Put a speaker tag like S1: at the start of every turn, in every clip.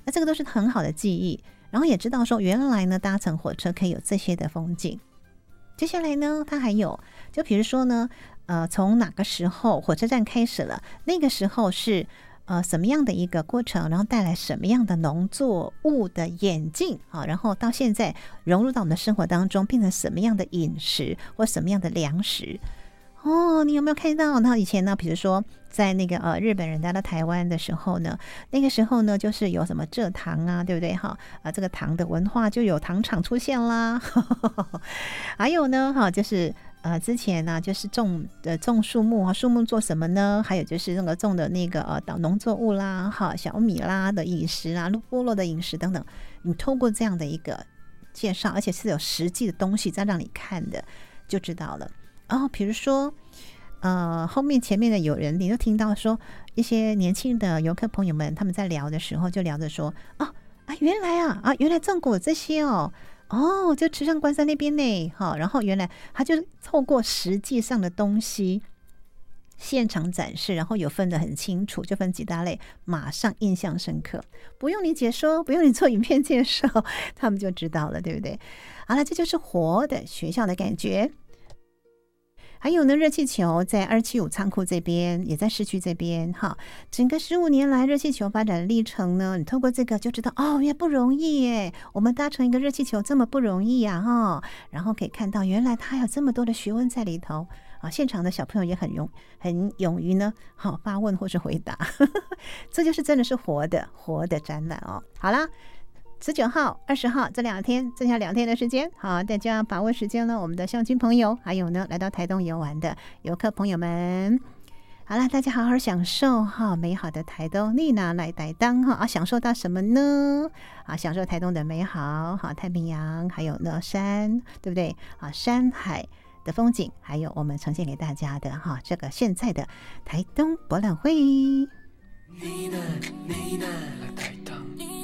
S1: 那这个都是很好的记忆，然后也知道说原来呢搭乘火车可以有这些的风景。接下来呢，它还有就比如说呢，从哪个时候火车站开始了，那个时候是什么样的一个过程，然后带来什么样的农作物的演进啊，然后到现在融入到我们的生活当中，变成什么样的饮食或什么样的粮食。哦，你有没有看到？那以前呢，比如说在那个日本人来到台湾的时候呢，那个时候呢，就是有什么蔗糖啊，对不对哈？这个糖的文化就有糖厂出现啦。还有呢，哈，就是之前呢，就是种树木啊，树木做什么呢？还有就是那个种的那个农作物啦，哈，小米啦的饮食啊，部落的饮食等等，你透过这样的一个介绍，而且是有实际的东西在让你看的，就知道了。比如说，后面前面的有人，你就听到说一些年轻的游客朋友们，他们在聊的时候就聊着说，原来原来中国有这些就池上关山那边呢，然后原来他就透过实际上的东西现场展示，然后有分得很清楚，就分几大类，马上印象深刻，不用你解说，不用你做影片介绍，他们就知道了，对不对？好了，这就是活的学校的感觉。还有呢，热气球在275仓库这边，也在市区这边哈。整个15年来热气球发展的历程呢，你透过这个就知道原来不容易耶。我们搭乘一个热气球这么不容易啊哈。然后可以看到，原来它有这么多的学问在里头啊。现场的小朋友也很勇于呢，发问或是回答，这就是真的是活的展览哦。好啦。19号、20号这2天，剩下2天的时间，好，大家把握时间了。我们的乡亲朋友，还有呢来到台东游玩的游客朋友们，好了，大家好好享受美好的台东。你拿来台东享受到什么呢？享受台东的美好，太平洋，还有呢山，对不对？山海的风景，还有我们呈现给大家的这个现在的台东博览会。你拿来台东。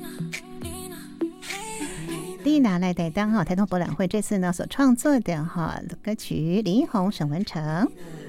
S1: 丽娜来台东台东博览会这次呢所创作的歌曲林一红沈文成。